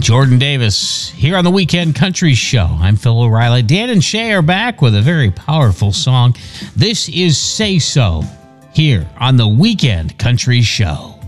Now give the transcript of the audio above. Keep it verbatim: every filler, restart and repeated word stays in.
Jordan Davis here on the Weekend Country Show. I'm Phil O'Reilly. Dan and Shay are back with a very powerful song. This is Say So here on the Weekend Country Show.